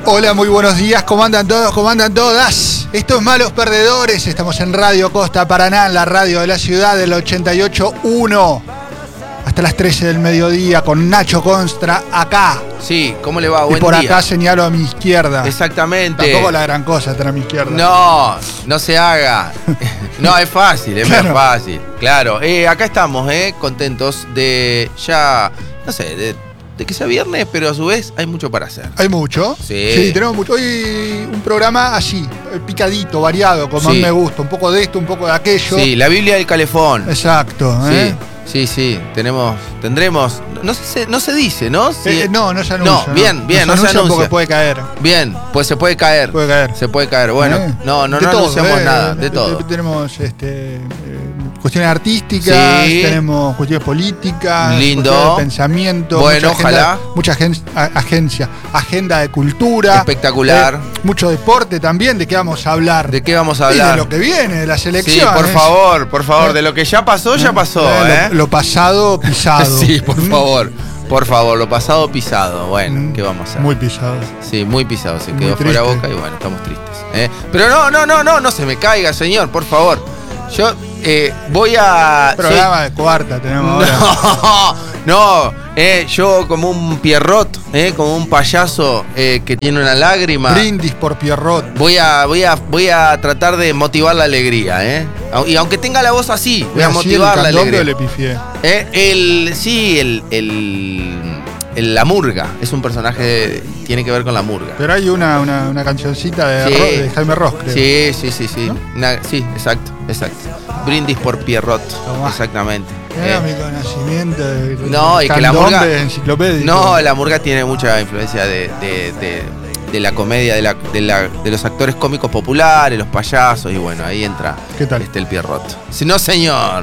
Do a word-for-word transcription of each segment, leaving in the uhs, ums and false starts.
Hola, muy buenos días, ¿cómo andan todos? ¿Cómo andan todas? Esto es Malos Perdedores, estamos en Radio Costa Paraná, en la radio de la ciudad del ochenta y ocho punto uno. Hasta las trece del mediodía con Nacho Constra acá. Sí, ¿cómo le va? Buen y por día. Acá señalo a mi izquierda. Exactamente. Tampoco la gran cosa estar a mi izquierda. No, no se haga. No, es fácil, es claro. muy fácil. Claro, eh, acá estamos, eh, contentos de ya, no sé, de, de que sea viernes, pero a su vez hay mucho para hacer. ¿Hay mucho? Sí. Sí, tenemos mucho. Hoy un programa así, picadito, variado, como a Sí. mí me gusta. Un poco de esto, un poco de aquello. Sí, la Biblia del Calefón. Exacto, ¿eh? Sí. Sí, sí, tenemos, tendremos, no se, no se dice, ¿no? Sí. Eh, no, no se anuncia. No, bien, bien, no no se se anuncia anuncia. porque puede caer. Bien, pues se puede caer. Puede caer. Se puede caer. Bueno, ¿Eh? no, no, de no todo, anunciamos ¿eh? nada, de De- todo. de- Tenemos este, eh, cuestiones artísticas, Sí. tenemos cuestiones políticas, Lindo. cuestiones de pensamiento. Bueno, mucha agenda- ojalá. Mucha agen- a- agencia, agenda de cultura. Espectacular. eh, mucho deporte también. ¿De qué vamos a hablar? ¿De qué vamos a Y de hablar? lo que viene, de las Sí, elecciones. por favor, por favor, ¿Eh? de lo que ya pasó, ya pasó, Eh, ¿eh? Lo, lo pasado pisado. Sí, por ¿Mm? favor, por favor, lo pasado pisado. Bueno, Mm, ¿qué vamos a hacer? Muy pisado. Sí, muy pisado, se Muy quedó fuera triste. boca y bueno, estamos tristes. ¿eh? Pero no, no, no, no, no se me caiga, señor, por favor. Yo eh, voy a... soy- Programa de cuarta tenemos ahora. No, no, eh, yo como un Pierrot, eh, como un payaso eh, que tiene una lágrima. Brindis por Pierrot. Voy a, voy a, voy a tratar de motivar la alegría, ¿eh? Y aunque tenga la voz así, voy a Así motivar el la candombe alegría. le pifié. ¿Eh? El, sí, el, el, el- la murga. Es un personaje, de- tiene que ver con la murga. Pero hay una, una, una cancioncita de, Sí. Ro- de Jaime Ross, creo. Sí, sí, sí, sí. ¿No? Una- sí, exacto, exacto. Brindis por Pierrot, Tomá. exactamente. Era Eh, mi conocimiento de, No, y que la candombe murga- enciclopédico. No, la murga tiene mucha influencia de, de, de, de la comedia, de, la, de, la, de los actores cómicos populares, los payasos, y bueno, ahí entra ¿Qué tal? este el Pierrot. Si no, señor.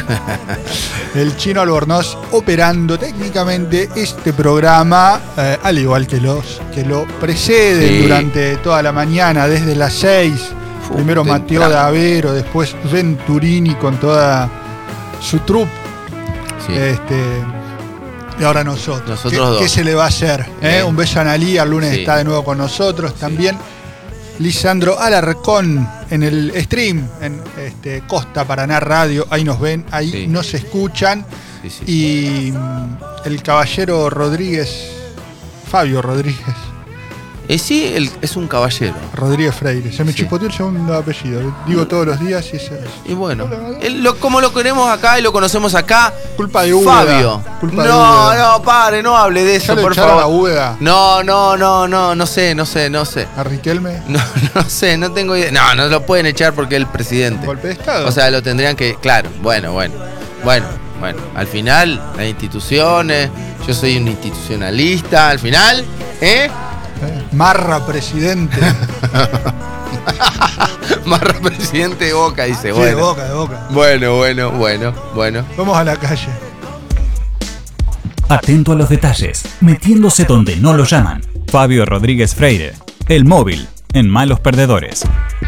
El Chino Albornoz operando técnicamente este programa, eh, al igual que los que lo preceden Sí. durante toda la mañana, desde las seis. Fu, Primero Mateo temprano. Davero, después Venturini con toda su troupe. Sí. Este, y ahora nosotros. Nosotros ¿Qué, dos. qué se le va a hacer? eh? Bien. Un beso a Analí, el lunes Sí. está de nuevo con nosotros. También Lisandro Alarcón en el stream, en este, Costa Paraná Radio. Ahí nos ven, ahí Sí. nos escuchan. Sí, sí. Y mm, el caballero Rodríguez, Fabio Rodríguez, Eh, sí, él es un caballero. Rodríguez Freire. Se me Sí. chipoteó el segundo apellido. Digo todos los días y ese es Y bueno, él lo- como lo queremos acá y lo conocemos acá, culpa de Úbeda. Fabio. Culpa de no, Úbeda. no, pare, no hable de ¿Ya eso, lo por echaron a favor. Úbeda? No, no, no, no, no sé, no sé, no sé. ¿A Riquelme? No, no sé, no tengo idea. No, no lo pueden echar porque es el presidente. ¿Golpe de Estado? O sea, lo tendrían que. Claro, bueno, bueno. Bueno, bueno. Al final, las instituciones. Yo soy un institucionalista. Al final, ¿eh? Eh, Marra presidente. Marra presidente de Boca, dice. Sí, Bueno. de boca, de boca. Bueno, bueno, bueno, bueno. Vamos a la calle. Atento a los detalles, metiéndose donde no lo llaman. Fabio Rodríguez Freire, el móvil, en Malos Perdedores.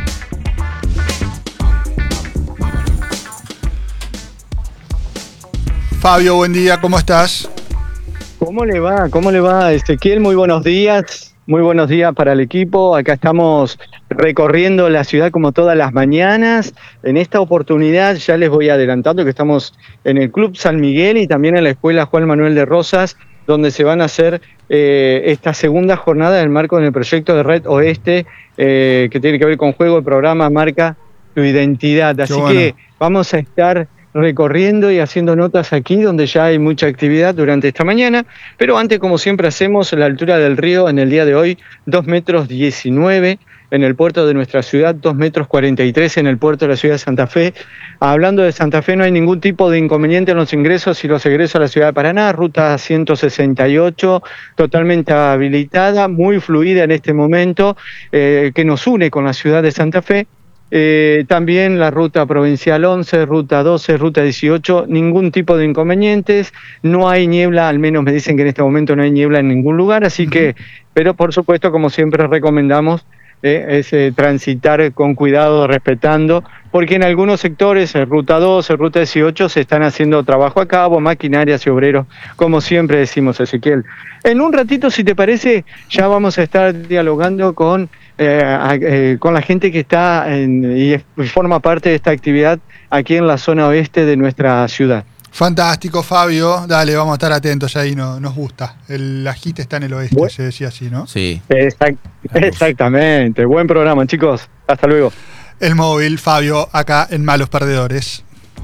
Fabio, buen día, ¿cómo estás? ¿Cómo le va? ¿Cómo le va, Ezequiel? Muy buenos días. Muy buenos días para el equipo. Acá estamos recorriendo la ciudad como todas las mañanas. En esta oportunidad ya les voy adelantando que estamos en el Club San Miguel y también en la Escuela Juan Manuel de Rosas, donde se van a hacer eh, esta segunda jornada del marco del proyecto de Red Oeste, eh, que tiene que ver con juego de programa Marca tu Identidad. Así bueno. que vamos a estar recorriendo y haciendo notas aquí donde ya hay mucha actividad durante esta mañana, pero antes, como siempre hacemos, la altura del río en el día de hoy, dos metros diecinueve en el puerto de nuestra ciudad, dos metros cuarenta y tres en el puerto de la ciudad de Santa Fe. Hablando de Santa Fe, no hay ningún tipo de inconveniente en los ingresos y los egresos a la ciudad de Paraná, ruta ciento sesenta y ocho, totalmente habilitada, muy fluida en este momento, eh, que nos une con la ciudad de Santa Fe. Eh, también la ruta provincial once, ruta doce, ruta dieciocho, ningún tipo de inconvenientes, no hay niebla, al menos me dicen que en este momento no hay niebla en ningún lugar, así que, pero por supuesto, como siempre recomendamos, eh, es eh, transitar con cuidado, respetando, porque en algunos sectores, en Ruta dos, en Ruta dieciocho, se están haciendo trabajo a cabo, maquinarias y obreros, como siempre decimos, Ezequiel. En un ratito, si te parece, ya vamos a estar dialogando con, eh, a, eh, con la gente que está en, y forma parte de esta actividad aquí en la zona oeste de nuestra ciudad. Fantástico, Fabio. Dale, vamos a estar atentos ahí, no, nos gusta. El agite está en el oeste, bueno, se decía así, ¿no? Sí. Exact exactamente. Buen programa, chicos. Hasta luego. El móvil, Fabio, acá en Malos Perdedores.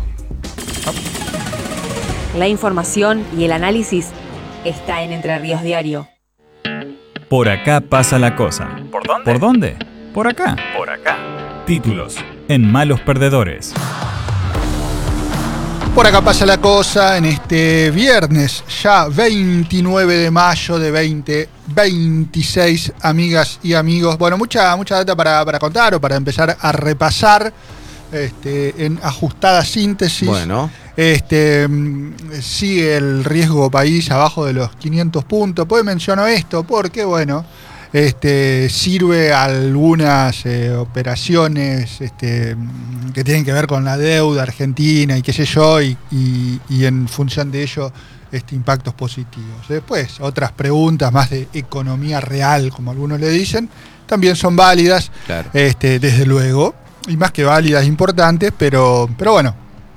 La información y el análisis está en Entre Ríos Diario. Por acá pasa la cosa. ¿Por dónde? ¿Por dónde? Por acá. Por acá. Títulos en Malos Perdedores. Por acá pasa la cosa en este viernes, ya veintinueve de mayo de veinte veintiséis, amigas y amigos. Bueno, mucha, mucha data para, para contar o para empezar a repasar este, en ajustada síntesis. Bueno. Este, sigue el riesgo país abajo de los quinientos puntos. Pues menciono esto porque, bueno, este, sirve a algunas eh, operaciones este, que tienen que ver con la deuda argentina y qué sé yo, y, y, y en función de ello este, impactos positivos. Después, otras preguntas más de economía real, como algunos le dicen, también son válidas, claro. este, desde luego, y más que válidas, importantes, pero, pero bueno,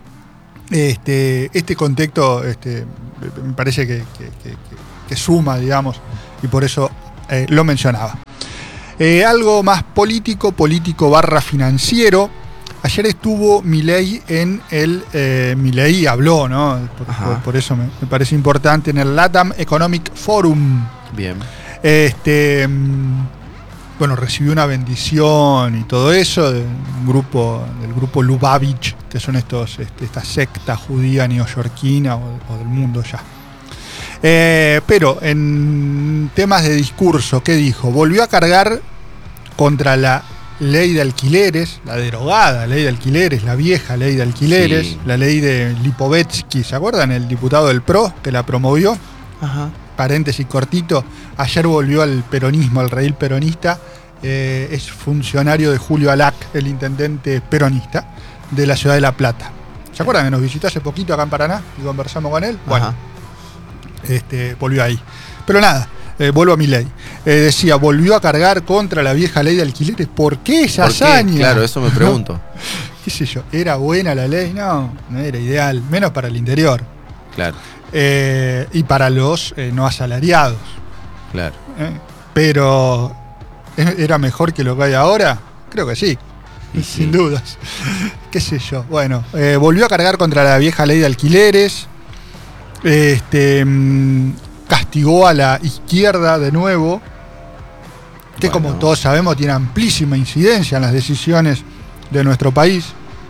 este, este contexto este, me parece que, que, que, que suma, digamos, y por eso Eh, lo mencionaba. Eh, algo más político, político barra financiero. Ayer estuvo Milei en el... Eh, Milei habló, ¿no? Por, por, por eso me, me parece importante, en el LATAM Economic Forum. Bien. Este, bueno, recibió una bendición y todo eso de un grupo, del grupo Lubavitch, que son estos, este, esta secta judía neoyorquina o, o del mundo ya. Eh, pero en temas de discurso, ¿qué dijo? Volvió a cargar contra la ley de alquileres, la derogada ley de alquileres, la vieja ley de alquileres, sí. La ley de Lipovetsky, ¿se acuerdan? El diputado del P R O que la promovió. Ajá. Paréntesis cortito, ayer volvió al peronismo, al redil peronista, eh, es funcionario de Julio Alac, el intendente peronista de la ciudad de La Plata. ¿Se acuerdan que nos visitó hace poquito acá en Paraná y conversamos con él? Bueno. Ajá. Este, volvió ahí. Pero nada, eh, vuelvo a mi ley. Eh, decía, volvió a cargar contra la vieja ley de alquileres. ¿Por qué esa hazaña? Claro, eso me pregunto. ¿Qué sé yo? ¿Era buena la ley? No, no era ideal. Menos para el interior. Claro. Eh, y para los eh, no asalariados. Claro. Eh, pero, ¿era mejor que lo que hay ahora? Creo que sí. Y sin sí. dudas. ¿Qué sé yo? Bueno, eh, volvió a cargar contra la vieja ley de alquileres. Este, castigó a la izquierda de nuevo, que bueno, como todos sabemos tiene amplísima incidencia en las decisiones de nuestro país.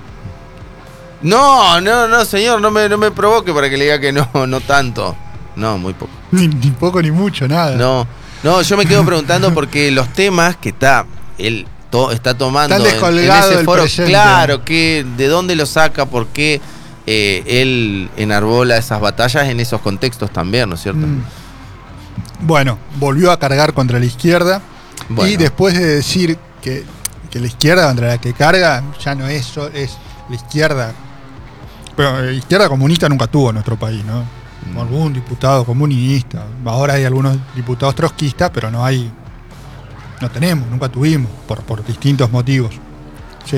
No, no, no, señor, no me, no me provoque para que le diga que no, no tanto. No, muy poco. Ni, ni poco ni mucho, nada. No, no, yo me quedo preguntando porque los temas que está él to, está tomando en, en ese foro, presente. Claro, que de dónde lo saca, por qué. Eh, él enarbola esas batallas en esos contextos también, ¿no es cierto? Mm. Bueno, volvió a cargar contra la izquierda bueno. Y después de decir que, que la izquierda contra la que carga ya no es, es la izquierda, pero la izquierda comunista nunca tuvo en nuestro país, ¿no? Mm. Algún diputado comunista, ahora hay algunos diputados trotskistas, pero no hay, no tenemos, nunca tuvimos, por, por distintos motivos. Sí.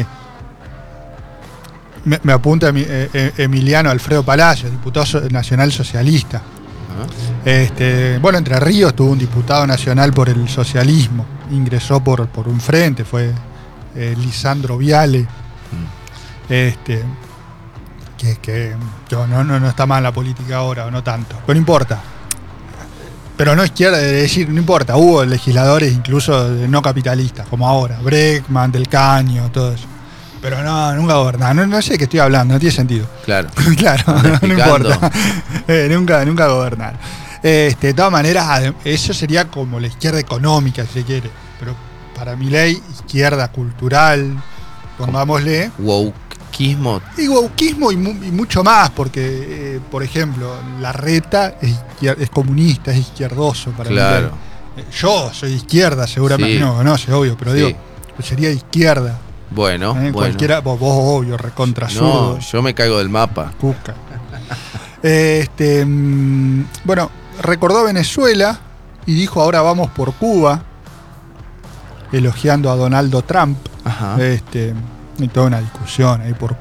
Me, me apunta eh, Emiliano Alfredo Palacios, diputado nacional socialista. Uh-huh. Este, bueno, Entre Ríos tuvo un diputado nacional por el socialismo, ingresó por, por un frente, fue eh, Lisandro Viale, uh-huh. este, que, que, que no, no, no está mal en la política ahora, o no tanto, pero no importa. Pero no izquierda, es decir, no importa, hubo legisladores incluso no capitalistas, como ahora, Breckman, Del Caño, todo eso. Pero no, nunca gobernar, no, no sé de qué estoy hablando, no tiene sentido. Claro. Claro, no, no importa. Eh, nunca, nunca gobernar. Este, de todas maneras, eso sería como la izquierda económica, si se quiere. Pero para mi ley, izquierda cultural, pongámosle. Wokismo. Y wokismo y, mu- y mucho más, porque, eh, por ejemplo, Larreta es, izquier- es comunista, es izquierdoso para claro. mi ley. Yo soy de izquierda, seguramente. Sí. No, no, es obvio, pero sí. digo. sería de izquierda. Bueno, ¿eh? bueno. Cualquiera, vos, vos obvio, recontra zurdo. No, yo me caigo del mapa. Cuca. este, bueno, recordó Venezuela y dijo ahora vamos por Cuba, elogiando a Donaldo Trump. Ajá. Este, y toda una discusión ahí por,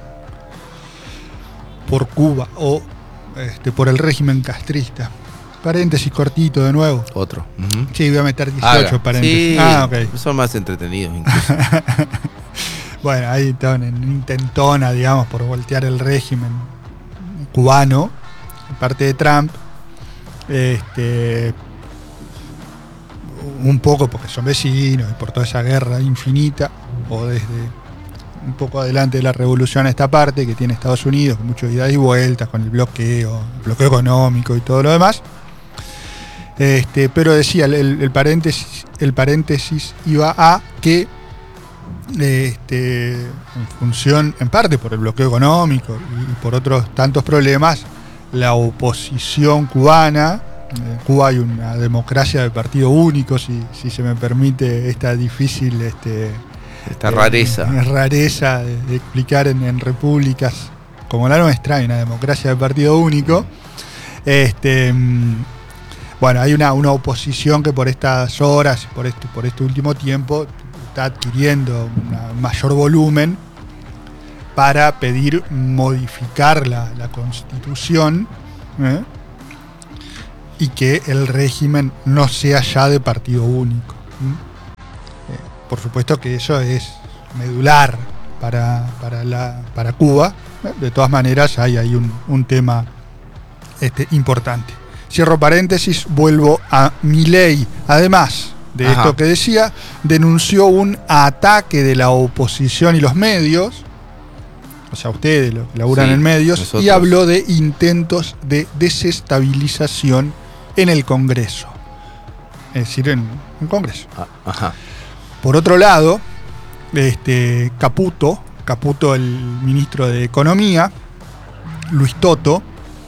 por Cuba o este, por el régimen castrista. Paréntesis cortito de nuevo. Otro. Uh-huh. Sí, voy a meter dieciocho Haga. paréntesis. Sí, ah, okay. Son más entretenidos incluso. Bueno, ahí está una intentona, digamos, por voltear el régimen cubano, parte de Trump. Este, un poco porque son vecinos y por toda esa guerra infinita, o desde un poco adelante de la revolución a esta parte que tiene Estados Unidos, con muchas idas y vueltas, con el bloqueo, el bloqueo económico y todo lo demás. Este, pero decía, el, el, paréntesis, el paréntesis iba a que este, en función, en parte por el bloqueo económico y por otros tantos problemas, la oposición cubana, en Cuba hay una democracia de partido único, si, si se me permite esta difícil este, esta rareza, eh, rareza de, de explicar en, en repúblicas como la nuestra, hay una democracia de partido único. Este, bueno, hay una, una oposición que por estas horas, por este, por este último tiempo, está adquiriendo un mayor volumen para pedir modificar la, la Constitución, ¿eh? y que el régimen no sea ya de partido único. ¿eh? Eh, por supuesto que eso es medular para, para, la, para Cuba. ¿eh? De todas maneras hay ahí un, un tema este, importante. Cierro paréntesis, vuelvo a Milei. Además de Ajá. esto que decía, denunció un ataque de la oposición y los medios, o sea, ustedes los que laburan sí, en medios, nosotros. Y habló de intentos de desestabilización en el Congreso. Es decir, en un Congreso. Ajá. Por otro lado, este, Caputo, Caputo, el ministro de Economía, Luis Toto,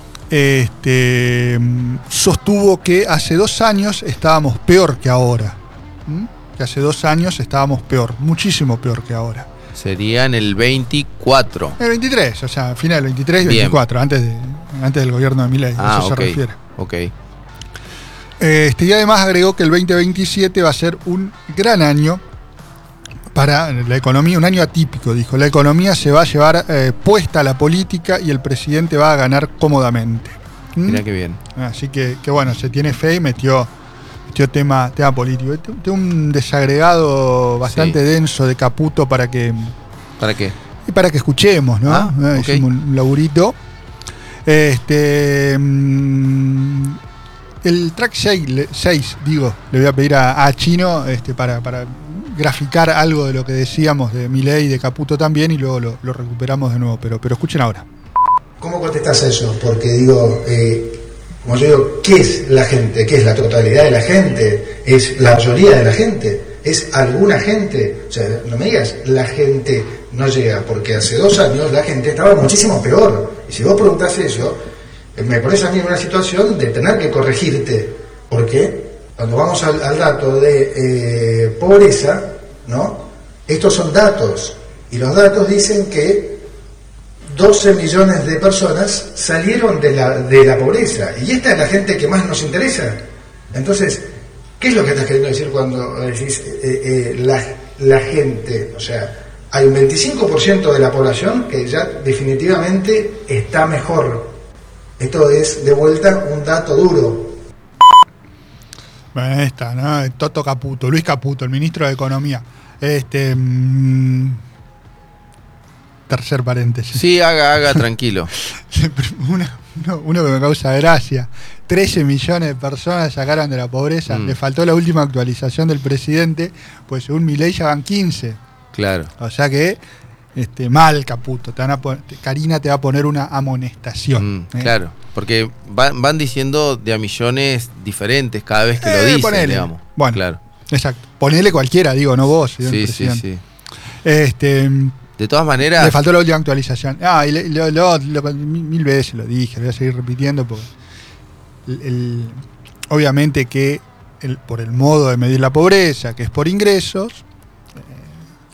Este, sostuvo que hace dos años estábamos peor que ahora. ¿Mm? Que hace dos años estábamos peor, muchísimo peor que ahora. Sería en el veinticuatro. El veintitrés, o sea, final del veintitrés y veinticuatro, antes, de, antes del gobierno de Milei. Ah, a eso okay, se refiere. Ok. Este, y además agregó que el veinte veintisiete va a ser un gran año para la economía, un año atípico, dijo. La economía se va a llevar eh, puesta a la política y el presidente va a ganar cómodamente. ¿Mm? Mirá qué bien. Así que, que bueno, se tiene fe y metió, metió tema, tema político. Tengo un desagregado bastante sí. denso de Caputo para que... ¿Para qué? Y para que escuchemos, ¿no? Ah, eh, okay. Hicimos un laburito. Este... El track seis, digo, le voy a pedir a, a Chino este, para... para graficar algo de lo que decíamos de Milei y de Caputo también, y luego lo, lo recuperamos de nuevo, pero, pero escuchen ahora. ¿Cómo contestás eso? Porque digo, eh, como yo digo, ¿qué es la gente? ¿Qué es la totalidad de la gente? ¿Es la mayoría de la gente? ¿Es alguna gente? O sea, no me digas, la gente no llega, porque hace dos años la gente estaba muchísimo peor. Y si vos preguntás eso, me pones a mí en una situación de tener que corregirte. ¿Por qué? Cuando vamos al, al dato de eh, pobreza, ¿no? Estos son datos, y los datos dicen que doce millones de personas salieron de la, de la pobreza, y esta es la gente que más nos interesa. Entonces, ¿qué es lo que estás queriendo decir cuando decís eh, eh, la, la gente? O sea, hay un veinticinco por ciento de la población que ya definitivamente está mejor. Esto es, de vuelta, un dato duro. Bueno, ahí está, ¿no? Toto Caputo, Luis Caputo, el ministro de Economía. Este. Mmm, tercer paréntesis. Sí, haga, haga, tranquilo. Una, uno, uno que me causa gracia. trece millones de personas sacaron de la pobreza. Mm. Le faltó la última actualización del presidente, pues según Milei ya van quince. Claro. O sea que. Este, mal, Caputo. Te van a poner, Karina te va a poner una amonestación. Mm, ¿eh? Claro, porque van, van diciendo de a millones diferentes cada vez que eh, lo dicen, ponele. digamos. Bueno, claro. Exacto. Ponele cualquiera, digo, no vos. Sí, sí, sí. Este, de todas maneras. Le faltó la última actualización. Ah, y lo, lo, lo, lo, mil veces lo dije, lo voy a seguir repitiendo porque el, el, obviamente que el, por el modo de medir la pobreza, que es por ingresos,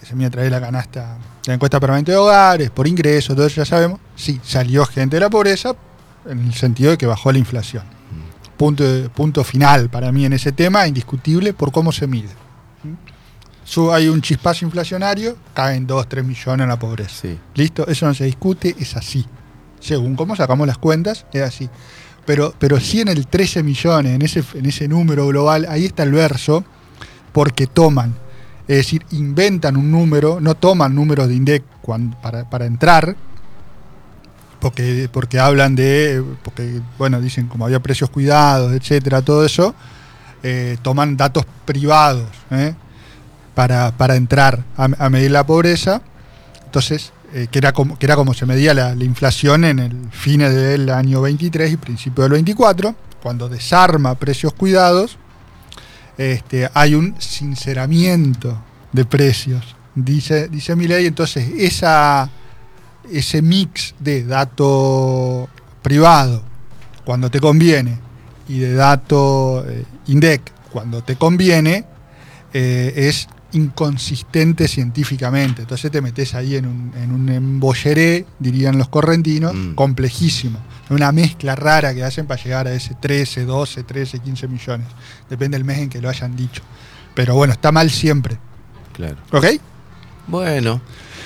que se mide a través de la canasta, la encuesta permanente de hogares, por ingresos, todo eso ya sabemos, sí, salió gente de la pobreza en el sentido de que bajó la inflación. Punto, punto final para mí en ese tema, indiscutible por cómo se mide. Hay un chispazo inflacionario, caen dos, tres millones en la pobreza. Sí. ¿Listo? Eso no se discute, es así. Según cómo sacamos las cuentas, es así. Pero, pero sí en el trece millones, en ese, en ese número global, ahí está el verso, porque toman, es decir, inventan un número, no toman números de INDEC cuando, para, para entrar, porque, porque hablan de, porque, bueno, dicen como había precios cuidados, etcétera, todo eso, eh, toman datos privados, ¿eh? para, para entrar a, a medir la pobreza. Entonces, eh, que, era como, que era como se medía la, la inflación en el fines del año veintitrés y principio del veinticuatro, cuando desarma precios cuidados, este, hay un sinceramiento de precios, dice, dice Milei. Entonces, esa, ese mix de dato privado cuando te conviene y de dato eh, INDEC cuando te conviene, eh, es inconsistente científicamente. Entonces te metes ahí en un, en un embolleré, dirían los correntinos, mm. complejísimo. Una mezcla rara que hacen para llegar a ese trece, doce, trece, quince millones. Depende del mes en que lo hayan dicho. Pero bueno, está mal siempre. Claro. ¿Ok? Bueno.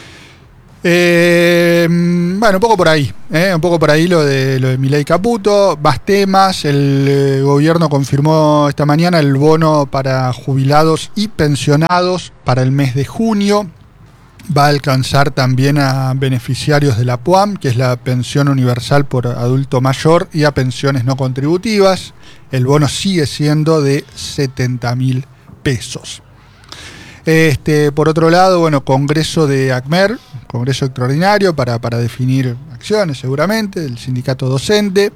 Eh, bueno, un poco por ahí, ¿eh? un poco por ahí lo de lo de Milei Caputo, más temas. El eh, gobierno confirmó esta mañana el bono para jubilados y pensionados para el mes de junio. Va a alcanzar también a beneficiarios de la P U A M, que es la pensión universal por adulto mayor, y a pensiones no contributivas. El bono sigue siendo de setenta mil pesos. Este, por otro lado, bueno, Congreso de ACMER, Congreso Extraordinario para, para definir acciones seguramente, del sindicato docente.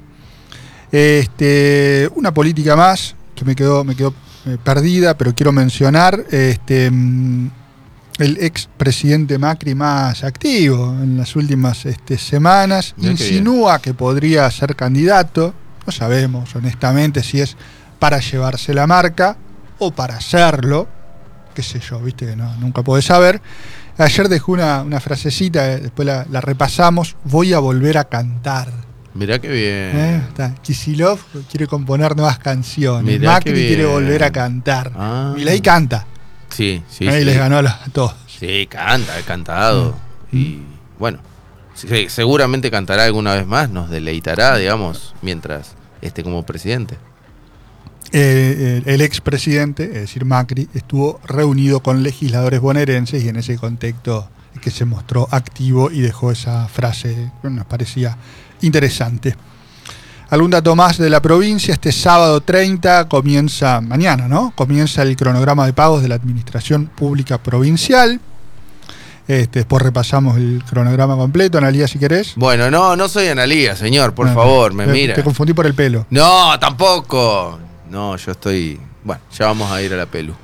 Este, una política más que me quedó, me quedó eh, perdida, pero quiero mencionar, este, el expresidente Macri más activo en las últimas este, semanas, Mirá insinúa que, que podría ser candidato, no sabemos honestamente si es para llevarse la marca o para hacerlo, qué sé yo, viste que no, nunca podés saber. Ayer dejó una, una frasecita, después la, la repasamos, voy a volver a cantar. Mirá qué bien. ¿Eh? Está. Kicillof quiere componer nuevas canciones, Mirá Macri quiere volver a cantar. Ah. Milei canta. Sí, sí, ¿Eh? sí. Y les ganó a, los, a todos. Sí, canta, ha cantado. Mm. Y bueno, seguramente cantará alguna vez más, nos deleitará, digamos, mientras esté como presidente. Eh, el expresidente, es decir, Macri, estuvo reunido con legisladores bonaerenses y en ese contexto es que se mostró activo y dejó esa frase que nos parecía interesante. Algún dato más de la provincia: este sábado treinta comienza, mañana, ¿no? Comienza el cronograma de pagos de la Administración Pública Provincial. Este, después repasamos el cronograma completo. Analía, si querés. Bueno, no, no soy Analía, señor, por no, favor, me te, mira. Te confundí por el pelo. No, tampoco. No, yo estoy... Bueno, ya vamos a ir a la pelu.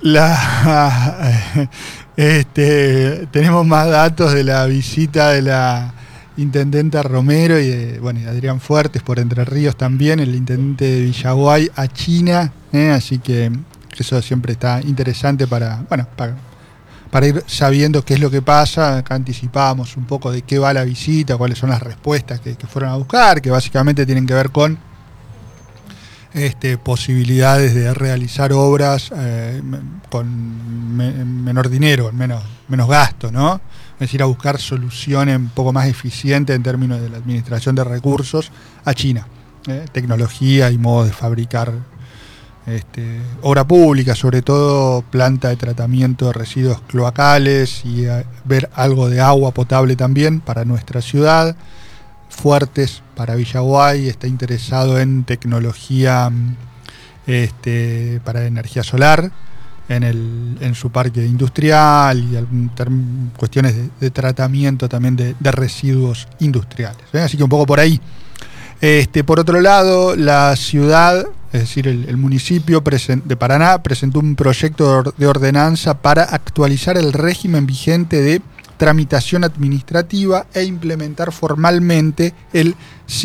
La, este, tenemos más datos de la visita de la intendenta Romero y de, bueno, y de Adrián Fuertes por Entre Ríos también, el intendente de Villaguay a China, ¿eh? Así que eso siempre está interesante para, bueno, para, para ir sabiendo qué es lo que pasa. Acá anticipábamos un poco de qué va la visita, cuáles son las respuestas que, que fueron a buscar, que básicamente tienen que ver con Este, posibilidades de realizar obras eh, con me, menor dinero, menos, menos gasto, ¿no? Es decir, a buscar soluciones un poco más eficientes en términos de la administración de recursos a China. ¿eh? Tecnología y modos de fabricar este, obra pública, sobre todo planta de tratamiento de residuos cloacales y a, ver algo de agua potable también para nuestra ciudad. Fuertes para Villaguay está interesado en tecnología este, para energía solar en, el, en su parque industrial y algún term, cuestiones de, de tratamiento también de, de residuos industriales. ¿eh? Así que un poco por ahí. Este, por otro lado, la ciudad, es decir, el, el municipio de Paraná presentó un proyecto de ordenanza para actualizar el régimen vigente de tramitación administrativa e implementar formalmente el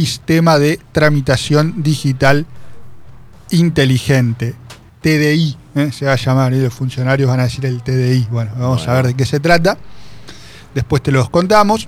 sistema de tramitación digital inteligente, T D I ¿eh? Se va a llamar y los funcionarios van a decir el T D I. Bueno, vamos bueno. a ver de qué se trata. Después te los contamos.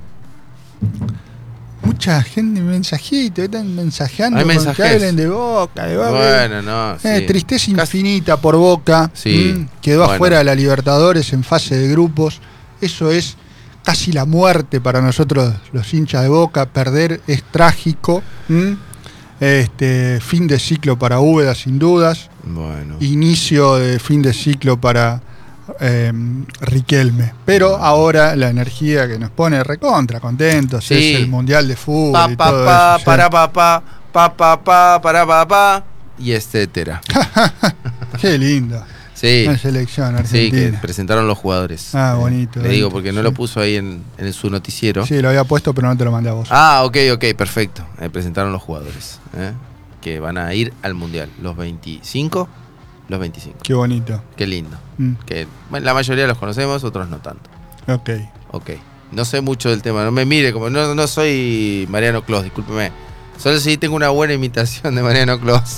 Mucha gente mensajito, están mensajeando con que hablen de Boca, de Boca. Bueno, no, eh, sí. Tristeza infinita por Boca. Sí. Mm, quedó bueno. afuera de la Libertadores en fase de grupos. Eso es casi la muerte para nosotros los hinchas de Boca. Perder es trágico. Mm. Este, fin de ciclo para Úbeda, sin dudas. Bueno. Inicio de fin de ciclo para Eh, Riquelme, pero ahora la energía que nos pone recontra contentos sí. es el Mundial de Fútbol pa, y pa, todo pa, eso, para pa, pa, pa, pa, pa, para pa, pa, y etcétera. Qué lindo. Sí. Una selección argentina. Sí, que presentaron los jugadores. Ah, bonito. Le bonito, digo porque no sí. lo puso ahí en, en su noticiero. Sí, lo había puesto, pero no te lo mandé a vos. Ah, ok, ok, perfecto. Eh, presentaron los jugadores ¿eh? que van a ir al Mundial. Los veinticinco. Los veinticinco. Qué bonito. Qué lindo. Mm. Que, bueno, la mayoría los conocemos, otros no tanto. Ok. Ok. No sé mucho del tema. No me mire, como no, no soy Mariano Clos, discúlpeme. Solo si tengo una buena imitación de Mariano Clos.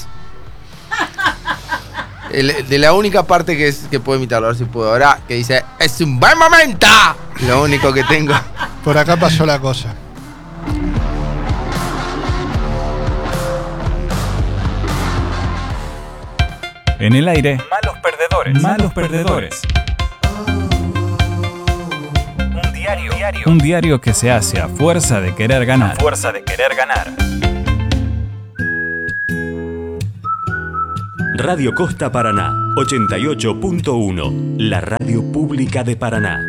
El, de la única parte que, es, que puedo imitarlo, a ver si puedo. Ahora, que dice, es un buen momento. Lo único que tengo. Por acá pasó la cosa. En el aire, malos perdedores. Malos perdedores. Un diario, diario. Un diario que se hace a fuerza de querer ganar. A fuerza de querer ganar. Radio Costa Paraná, ochenta y ocho punto uno. La radio pública de Paraná.